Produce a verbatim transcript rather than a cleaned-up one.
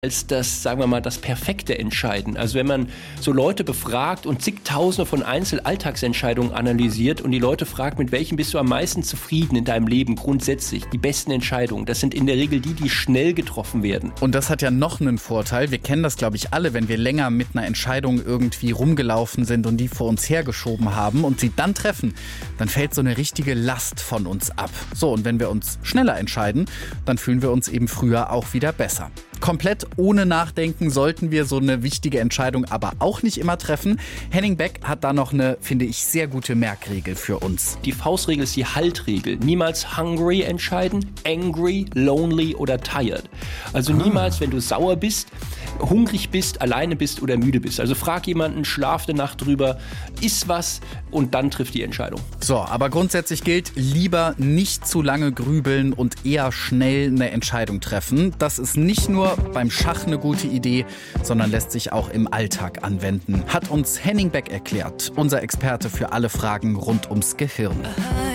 als das, sagen wir mal, das perfekte Entscheiden. Also wenn man so Leute befragt und zigtausende von Einzelalltagsentscheidungen analysiert und die Leute fragt, mit welchem bist du am meisten zufrieden in deinem Leben grundsätzlich, die besten Entscheidungen, das sind in der Regel die, die schnell getroffen werden. Und das hat ja noch einen Vorteil. Wir kennen das, glaube ich, alle, wenn wir länger mit einer Entscheidung irgendwie rumgelaufen sind und die vor uns hergeschoben haben und sie dann treffen, dann fällt so eine richtige Last von uns ab. So, und wenn wir uns schneller entscheiden, dann fühlen wir uns eben früher auch wieder besser. Komplett ohne Nachdenken sollten wir so eine wichtige Entscheidung aber auch nicht immer treffen. Henning Beck hat da noch eine, finde ich, sehr gute Merkregel für uns. Die Faustregel ist die Haltregel. Niemals hungry entscheiden, angry, lonely oder tired. Also ah. niemals, wenn du sauer bist, hungrig bist, alleine bist oder müde bist. Also frag jemanden, schlaf eine Nacht drüber, iss was und dann triff die Entscheidung. So, aber grundsätzlich gilt, lieber nicht zu lange grübeln und eher schnell eine Entscheidung treffen. Das ist nicht nur beim Schach eine gute Idee, sondern lässt sich auch im Alltag anwenden. Hat uns Henning Beck erklärt, unser Experte für alle Fragen rund ums Gehirn.